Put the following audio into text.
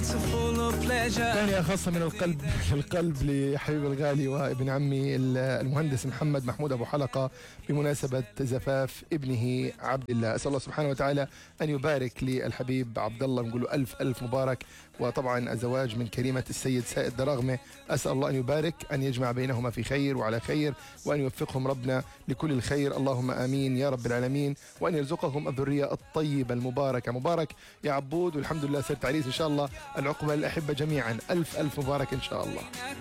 ثانية خاصة من القلب للقلب لحبيب الغالي وابن عمي المهندس محمد محمود أبو حلقة بمناسبة زفاف ابنه عبد الله. أسأل الله سبحانه وتعالى أن يبارك للحبيب عبد الله، نقول له ألف ألف مبارك. وطبعا الزواج من كريمة السيد سائد دراغمة، أسأل الله أن يبارك، أن يجمع بينهما في خير وعلى خير، وأن يوفقهم ربنا لكل الخير، اللهم آمين يا رب العالمين، وأن يرزقهم الذرية الطيبة المباركة. مبارك يا عبود، والحمد لله صرت عريس إن شاء الله. العقبة للأحبة جميعا، ألف ألف مبارك إن شاء الله.